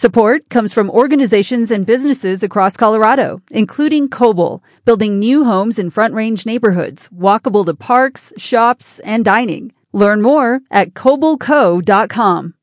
Support comes from organizations and businesses across Colorado, including Koble, building new homes in Front Range neighborhoods, walkable to parks, shops, and dining. Learn more at kobleco.com.